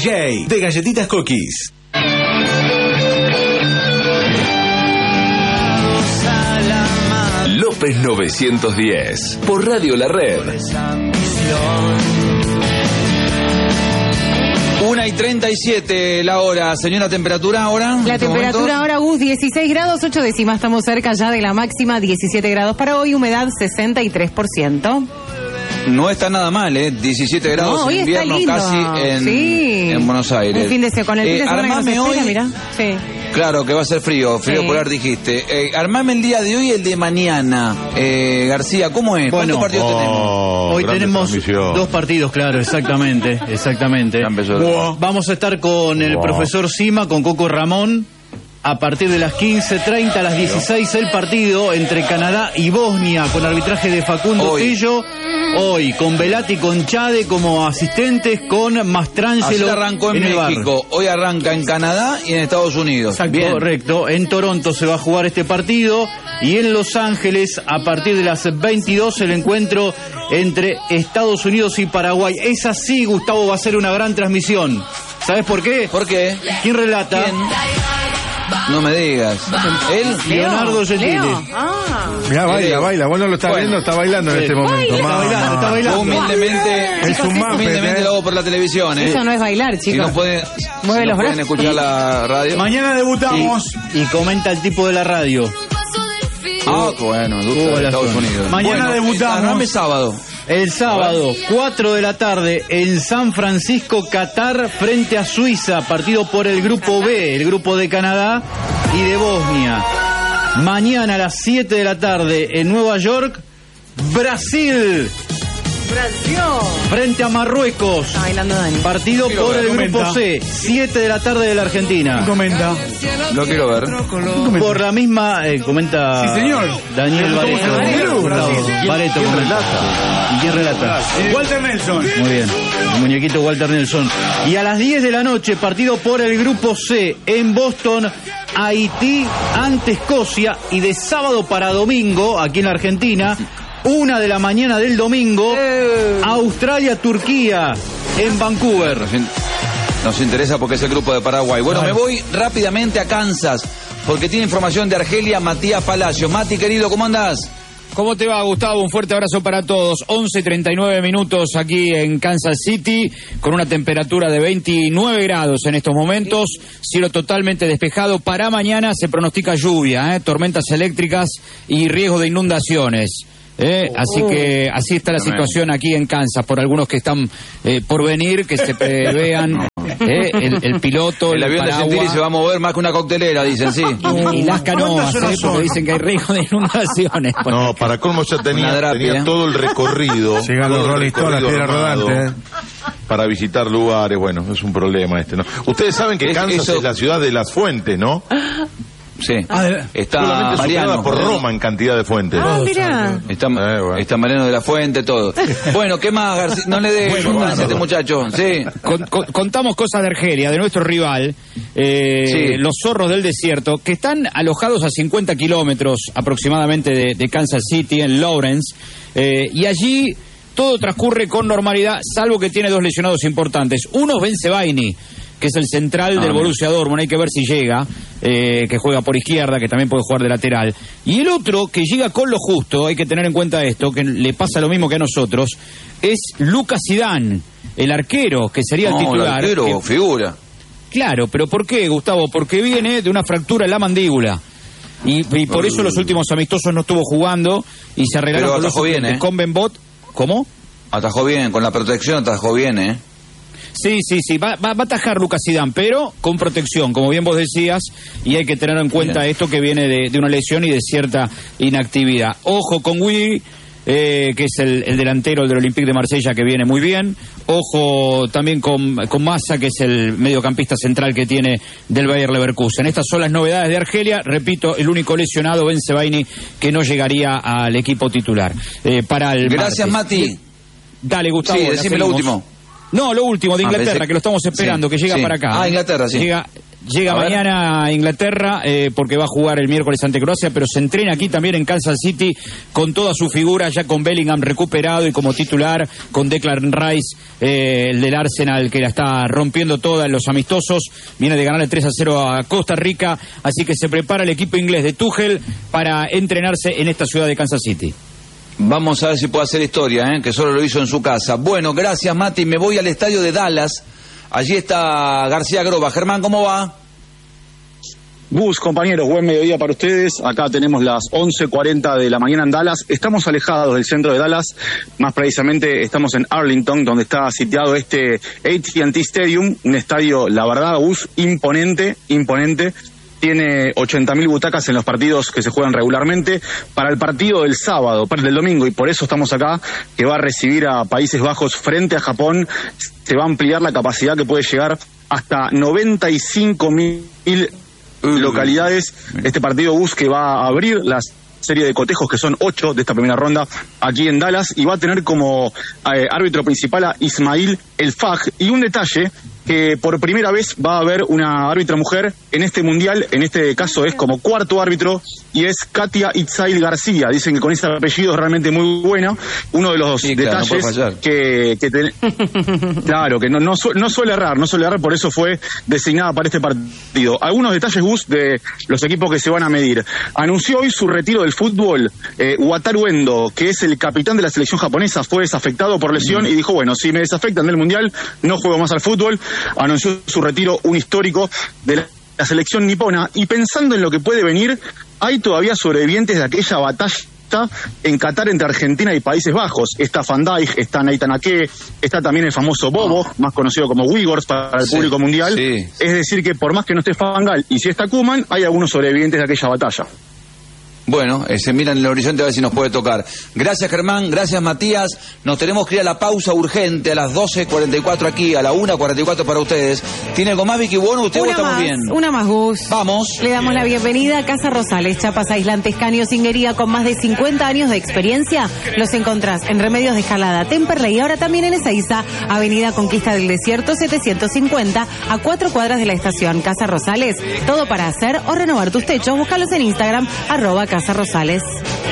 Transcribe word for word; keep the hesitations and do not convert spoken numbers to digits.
J de Galletitas Cookies. López novecientos diez por Radio La Red. Una y treinta y siete la hora, señora, temperatura ahora. La este temperatura momento? ahora, Gus, dieciséis grados, ocho décimas. Estamos cerca ya de la máxima, diecisiete grados para hoy, humedad sesenta y tres por ciento. No está nada mal, ¿eh? diecisiete grados No, hoy en está invierno lindo. casi en, Sí. en Buenos Aires. Un fin de se- con el fin de Eh, semana que nos armame espera, hoy. mirá. Sí. Claro, que va a ser frío, frío Sí. polar dijiste. Eh, armame el día de hoy y el de mañana. Eh, García, ¿cómo es? Bueno, ¿Cuántos partidos tenemos? Hoy grande tenemos transmisión. dos partidos, claro, exactamente, exactamente. Ya empezó. Buah. Vamos a estar con el Buah. profesor Sima, con Coco Ramón, a partir de las quince treinta, a las dieciséis, el partido entre Canadá y Bosnia, con arbitraje de Facundo Hoy. Tello. Hoy, con Velati, con Chade como asistentes, con Ayer Mastrangelo arrancó en, en el bar. México, hoy arranca en Canadá y en Estados Unidos. Bien. Correcto, en Toronto se va a jugar este partido y en Los Ángeles a partir de las veintidós el encuentro entre Estados Unidos y Paraguay. Es así, Gustavo, va a ser una gran transmisión. ¿Sabes por qué? ¿Por qué? ¿Quién relata? ¿Quién? No me digas. ¿Él? Leonardo Gentili. Leo. Ah. Mirá, baila, Leo. baila. Vos no lo estás Bueno. viendo, está bailando en Sí. este momento. Baila. Está Mamá. bailando, está bailando. Yo humildemente, Es un Muppet, humildemente ¿eh? lo hago por la televisión, ¿eh? Eso no es bailar, Si chicos. no pueden, Mueve si los no pueden brazos. escuchar la radio. Mañana debutamos. Y, y comenta el tipo de la radio. Ah, qué bueno, Hubo Dutra de la Estados zona. Unidos. Mañana Bueno, debutamos. armame sábado. El sábado, cuatro de la tarde, en San Francisco, Qatar, frente a Suiza, partido por el grupo B, el grupo de Canadá y de Bosnia. Mañana a las siete de la tarde, en Nueva York, Brasil, Brasil. frente a Marruecos. Está bailando Dani. Partido Quiero por ver, el grupo comenta. C, siete de la tarde de la Argentina. Comenta. Lo quiero ver. Por la misma, eh, comenta Sí, señor. Daniel ¿Cómo Bareto. se llama? Gustavo. Bareto comenta. ¿Y quién relata? Walter Nelson. Muy bien, el muñequito Walter Nelson. Y a las diez de la noche, partido por el grupo C en Boston, Haití ante Escocia. Y de sábado para domingo, aquí en la Argentina, una de la mañana del domingo, Australia-Turquía en Vancouver. Nos, in- nos interesa porque es el grupo de Paraguay. Bueno, me voy rápidamente a Kansas porque tiene información de Argelia Matías Palacios. Mati, querido, ¿cómo andás? ¿Cómo te va, Gustavo? Un fuerte abrazo para todos. once treinta y nueve minutos aquí en Kansas City, con una temperatura de veintinueve grados en estos momentos, cielo totalmente despejado. Para mañana se pronostica lluvia, ¿eh? tormentas eléctricas y riesgo de inundaciones. ¿eh? Así que así está la situación aquí en Kansas, por algunos que están eh, por venir, que se prevean ¿eh? el, el piloto, El el, avión de paraguas. Gentili se va a mover más que una coctelera, dicen, sí. Y, y las canoas, ¿Cuántas horas ¿eh? porque son? dicen que hay riesgo de inundaciones. No, para colmo ya Una tenía, drapia. tenía todo el recorrido. Llegan todo los el Rolling Stones, las recorrido piedras armado rodantes, Para visitar lugares, bueno, es un problema este, ¿no? Ustedes saben que Es- Kansas eso- es la ciudad de las fuentes, ¿no? Sí. Está Solamente Mariano superada por Roma en cantidad de fuentes. Ah, mira. Está, Eh, bueno. está Mariano de la Fuente, todo. Bueno, ¿qué más, García? No le dé Bueno, importancia a este bueno. muchacho. Sí. Con- con- contamos cosas de Argelia, de nuestro rival, eh, Sí. los zorros del desierto, que están alojados a cincuenta kilómetros aproximadamente de, de Kansas City, en Lawrence, eh, y allí todo transcurre con normalidad, salvo que tiene dos lesionados importantes. Uno es Ben Sebaini, que es el central Ah, del bien. Borussia Dortmund, hay que ver si llega, eh, que juega por izquierda, que también puede jugar de lateral. Y el otro, que llega con lo justo, hay que tener en cuenta esto, que le pasa lo mismo que a nosotros, es Lucas Zidane, el arquero, que sería el No, titular. el arquero, que- figura. Claro, pero ¿por qué, Gustavo? Porque viene de una fractura en la mandíbula. Y, y por eso los últimos amistosos no estuvo jugando y se arreglaron Pero con los atajó bien, suplentes. ¿eh? Con Benbot. ¿Cómo? Atajó bien, con la protección atajó bien, ¿eh? Sí, sí, sí, va, va, va a atajar Lucas Zidane, pero con protección, como bien vos decías, y hay que tener en cuenta Bien. esto que viene de, de una lesión y de cierta inactividad. Ojo con Willy, eh, que es el, el delantero del Olympique de Marsella, que viene muy bien. Ojo también con, con Massa, que es el mediocampista central que tiene del Bayer Leverkusen. Estas son las novedades de Argelia. Repito, el único lesionado, Ben Sebaini, que no llegaría al equipo titular. Eh, para el Gracias, martes. Mati. Dale, Gustavo. Sí, la decime lo seguimos. último. No, lo último de Ah, Inglaterra, pensé- que lo estamos esperando, sí, que llega sí. para acá. Ah, Inglaterra, sí. Llega Llega A ver. mañana a Inglaterra eh, porque va a jugar el miércoles ante Croacia, pero se entrena aquí también en Kansas City con toda su figura, ya con Bellingham recuperado y como titular, con Declan Rice, eh, el del Arsenal, que la está rompiendo toda en los amistosos. Viene de ganar el tres a cero a Costa Rica, así que se prepara el equipo inglés de Tuchel para entrenarse en esta ciudad de Kansas City. Vamos a ver si puede hacer historia, ¿eh? Que solo lo hizo en su casa. Bueno, gracias, Mati. Me voy al estadio de Dallas. Allí está García Groba. Germán, ¿cómo va? Gus, compañeros, buen mediodía para ustedes. Acá tenemos las once cuarenta de la mañana en Dallas. Estamos alejados del centro de Dallas, más precisamente estamos en Arlington, donde está sitiado este A T and T Stadium, un estadio, la verdad, Gus, imponente, imponente. Tiene ochenta mil butacas en los partidos que se juegan regularmente. Para el partido del sábado, para el del domingo, y por eso estamos acá, que va a recibir a Países Bajos frente a Japón, se va a ampliar la capacidad que puede llegar hasta noventa y cinco mil localidades. Este partido Bus que va a abrir las serie de cotejos, que son ocho de esta primera ronda aquí en Dallas, y va a tener como eh, árbitro principal a Ismail El Faj. Y un detalle, que por primera vez va a haber una árbitra mujer en este mundial, en este caso es como cuarto árbitro, y es Katia Itzail García. Dicen que con ese apellido es realmente muy buena. Uno de los sí, claro, detalles no que, que te... claro, que no, no, su, no suele errar, no suele errar, por eso fue designada para este partido. Algunos detalles, Gus, de los equipos que se van a medir. Anunció hoy su retiro del fútbol. eh, Wataru Endo, que es el capitán de la selección japonesa, fue desafectado por lesión mm. y dijo, bueno, si me desafectan del mundial, no juego más al fútbol. Anunció su retiro, un histórico de la, la selección nipona. Y pensando en lo que puede venir, hay todavía sobrevivientes de aquella batalla en Qatar entre Argentina y Países Bajos. Está Van Dijk, está Nathan Ake, está también el famoso Bobo, más conocido como Uyghurs para el sí, público mundial. Sí. Es decir, que por más que no esté Van Gaal y si está Koeman, hay algunos sobrevivientes de aquella batalla. Bueno, eh, se mira en el horizonte a ver si nos puede tocar. Gracias, Germán, gracias, Matías. Nos tenemos que ir a la pausa urgente a las doce cuarenta y cuatro aquí, a la una cuarenta y cuatro para ustedes. ¿Tiene algo más, Vicky? Bueno, ¿usted o estamos más, bien? Una más, Gus. Vamos. Le damos la bienvenida a Casa Rosales, chapas aislantes, caños, singuería, con más de cincuenta años de experiencia. Los encontrás en Remedios de Escalada, Temperley, y ahora también en Ezeiza, Avenida Conquista del Desierto setecientos cincuenta, a cuatro cuadras de la estación. Casa Rosales, todo para hacer o renovar tus techos. Búscalos en Instagram, arroba Casa Rosales.